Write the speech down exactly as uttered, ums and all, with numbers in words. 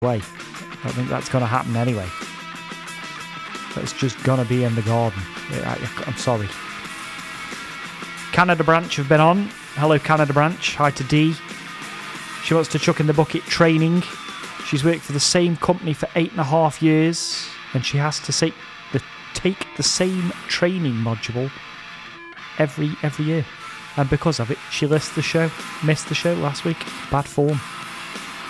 way. I don't think that's going to happen anyway. It's just going to be in the garden. I, I'm sorry. Canada Branch have been on. Hello, Canada Branch. Hi to Dee. She wants to chuck in the bucket training. She's worked for the same company for eight and a half years, and she has to say, the, take the same training module every every year. And because of it, she missed the show. Missed the show last week. Bad form.